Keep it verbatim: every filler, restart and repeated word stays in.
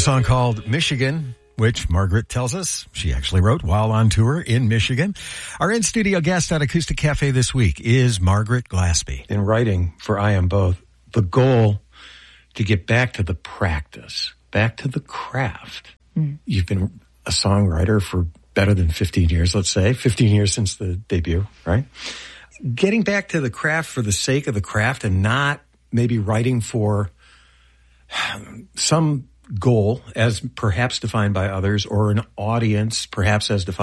song called Michigan, which Margaret tells us she actually wrote while on tour in Michigan. Our in-studio guest at Acoustic Cafe this week is Margaret Glaspie. In writing for I Am Both, the goal to get back to the practice, back to the craft. Mm. You've been a songwriter for better than fifteen years, let's say, fifteen years since the debut, right? Getting back to the craft for the sake of the craft and not maybe writing for some goal as perhaps defined by others or an audience perhaps as defined